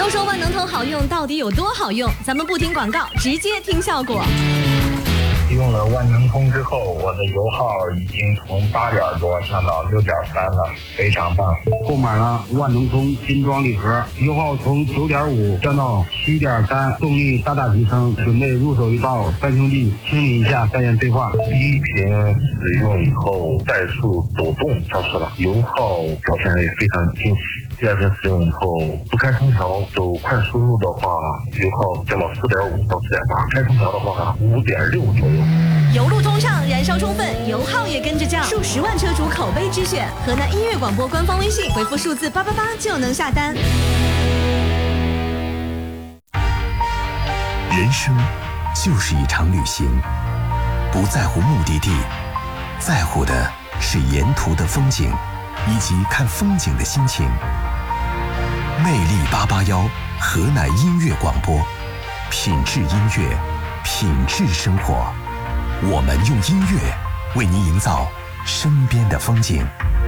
说说万能通好用到底有多好用？咱们不听广告，直接听效果。 用了万能通之后，我的油耗已经从8点多降到6.3了，非常棒。 购买了万能通精装礼盒，油耗从9.5降到7.3，动力大大提升。准备入手一包三兄弟，清理一下再言对话。 第一瓶使用以后，怠速抖动消失了，油耗表现也非常惊喜。第二瓶使用以后，不开空调走快速路的话，油耗降到4.5到4.8，开空调的话5.6左右。 油路通畅，燃烧充分，油耗也跟着降。数10万车主口碑之选，河南音乐广播官方微信回复数字888就能下单。 人生就是一场旅行，不在乎目的地，在乎的是沿途的风景以及看风景的心情。魅力881，河南音乐广播，品质音乐，品质生活。我们用音乐为您营造身边的风景。